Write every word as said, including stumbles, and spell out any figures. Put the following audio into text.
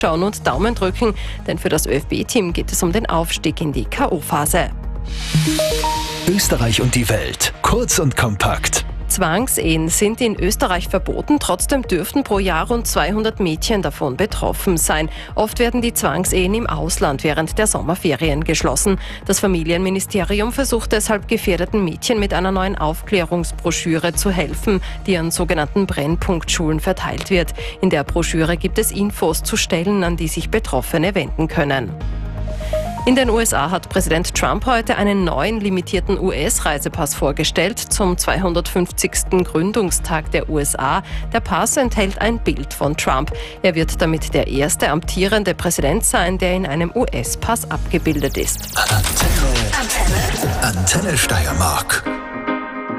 Schauen und Daumen drücken, denn für das ÖFB-Team geht es um den Aufstieg in die K O-Phase. Österreich und die Welt. Kurz und kompakt. Zwangsehen sind in Österreich verboten, trotzdem dürften pro Jahr rund zweihundert Mädchen davon betroffen sein. Oft werden die Zwangsehen im Ausland während der Sommerferien geschlossen. Das Familienministerium versucht deshalb gefährdeten Mädchen mit einer neuen Aufklärungsbroschüre zu helfen, die an sogenannten Brennpunktschulen verteilt wird. In der Broschüre gibt es Infos zu Stellen, an die sich Betroffene wenden können. In den U S A hat Präsident Trump heute einen neuen limitierten U S-Reisepass vorgestellt zum zweihundertfünfzigsten Gründungstag der U S A. Der Pass enthält ein Bild von Trump. Er wird damit der erste amtierende Präsident sein, der in einem U S-Pass abgebildet ist. Antenne, Antenne. Antenne Steiermark.